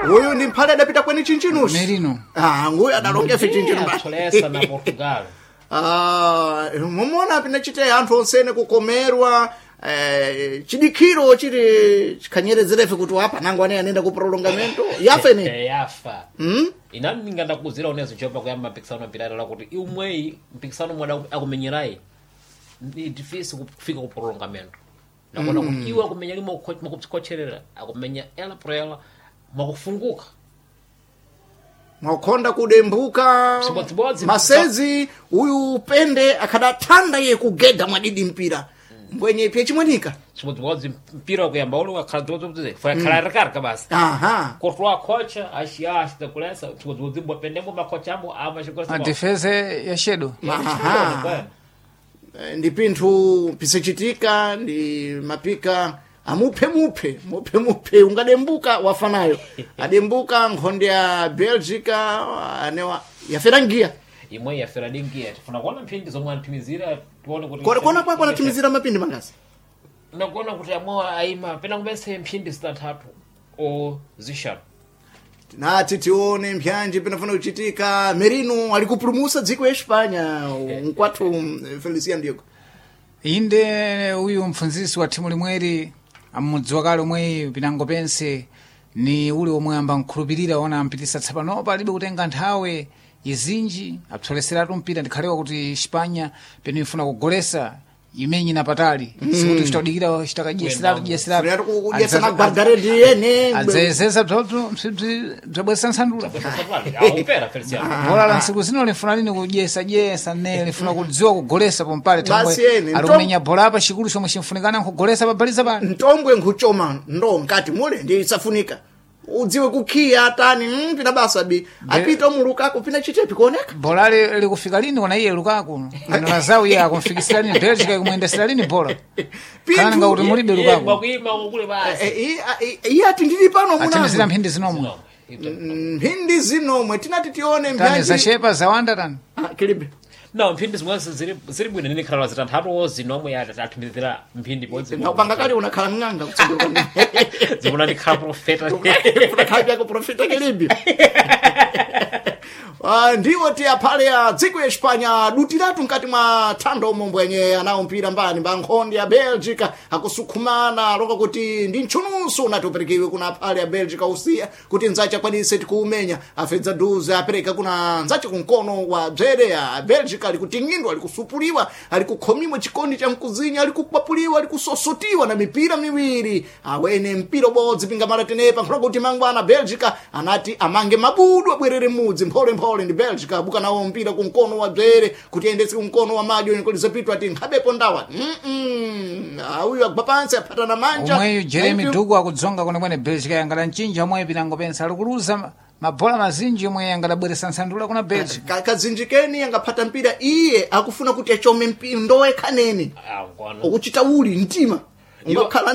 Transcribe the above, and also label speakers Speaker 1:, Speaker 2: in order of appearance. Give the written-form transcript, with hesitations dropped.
Speaker 1: Uyu ndi mphale adapita kweni chinchinusi.
Speaker 2: Merino.
Speaker 1: Nguyu adalonga fe chinchinu ba.
Speaker 3: Tolesa na Portugal.
Speaker 1: Mumona pina chite anthu onsene kukomerwa chidikiro chiri chikanyerezerefe kuti apa nangu ane anenda ku prolongamento yafe ne.
Speaker 3: Yafa. Inani nganda kuzira unezo chopa kuyamba mpikisano mpirana la kuti umwei mpikisano mwada akumenyerai. Ni difícil kufika ku prolongamento. Nakona kuti iwe akumenya limo makuchikocherera akumenya ela por ela makufunguka.
Speaker 1: Mwakonda kudembuka masezi uyu pende akadathanda ye kugeda mwadidi mpira mbwenye pye chimwenika
Speaker 3: chimodzimodzi mpira kuyamba ulo akhaladzodzodze foi akhalarikar basi kortwa kocha ashida kulesa chimodzimodzi mbopendemo makochamo amashikosa
Speaker 2: defesa ya shedo
Speaker 1: ndi pinthu pisechitika ndi mapika muphe ungadembuka wafanayo adembuka nkhonde ya Belgica anewa yaferangia
Speaker 3: imwe yaferangia tifuna kuona mphindi zomwe anthimizira tuone kuti
Speaker 1: kona kwa anathimizira mapindi mangazi
Speaker 3: nakuona kuti amwe aima pena kubense mphindi zitatatu o zishatu
Speaker 1: tinati tione mpyanji pinafuna kuchitika. Merino alikupulumusa dziko ya Espanya nkwathu Feliciano Diego
Speaker 2: inde uyu mfunzisi wa timu limweri amudziwa kale omwe pinango pense ni uli omwe amba nkhulupirira ona ampitisa tsapano palibe kutenga nthawe yezinji apsoleseratu mpira ndikhalewa kuti Espanya peno ifuna kugolesa imenyi na patali sikuti chitodikira chitakajesiratu
Speaker 1: kujesa na guardare diene
Speaker 2: adzezeza bzoto bzabwesa nsandula bola la nsiku zino lifuna lini kujesa ne lifuna kudziwa kugolesa pompale tamwe alumenya bola apa chikulu chomwe chimfunikana kugolesa pabaliza pale
Speaker 1: ntombwe nkhuchoma ndo nkati mule ndi isafunika udziwe kukhiya atani pina basa bi apita omulukako pina chitepi kuoneka
Speaker 2: bola likufika lini kona iye lukako na zawu ya kumfikisira lini Belgica kumwendesera lini bola kana nga kuti mulibe lukako
Speaker 3: bakuima kule basi
Speaker 1: iye ati ndili pano muna
Speaker 2: atimizira mphindi zinomwe
Speaker 1: mphindi zinomwe tinati tione
Speaker 2: mphindi za shepa za wanda tani
Speaker 1: kilibe
Speaker 3: no mphindi zimwese ziri bwino nini khala zitanthatu zinomwe ya atimizira mphindi bodzi
Speaker 1: upanga kali unakhala ng'anga kutsogolo
Speaker 3: zimuna ndikhala profeta
Speaker 1: unakhala kwa profeta kilibe ndiwo tiya phale ya dziko ya Espanya dutiratu nkati mwa thanda omombwenye anawo mpira mbani mbankhonde ya Belgica akusukhumana longa kuti ndi ntchunuso unatoperekiwe kuna phale ya Belgica usiya kuti nzacha kwanise tikuumenya afedza duze apereka kuna nzacha kunkono wa bzere ya Belgica alikutingindwa alikusupuliwa alikukhomiwa chikondi cha mkuzinya alikukwapuliwa alikusosotiwa na mipira miwiri awene mpira bodzi pingamala tenepa nkhola kuti mangwana Belgica anati amange mabudu abwerere mudzi mphole ndi Belgica buka nawo mpira kumkono wa bzere kuti endetse kumkono wa madyo nikolizapitwa ati nkhabepo ndawa uyu agba pansi aphatana manja
Speaker 2: omweyo Jeremy Dugu akudzonga kwene Belgica yangala nchinja omwe pinango pensa alikuluza mabola mazinji omwe yangadabweresa nsandula kuna Belgica
Speaker 1: kazinjikeni yangaphata mpira iye akufuna kuti achome mpira ndowe kanene ukuchita uli mtima ungakhala